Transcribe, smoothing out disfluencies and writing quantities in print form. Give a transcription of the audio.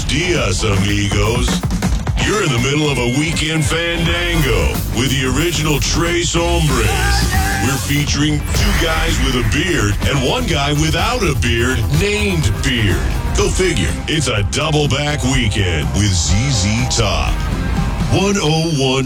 dias, amigos. You're in the middle of a weekend fandango with the original Tres Hombres. We're featuring two guys with a beard and one guy without a beard named Beard. Go figure. It's a double back weekend with ZZ Top. 101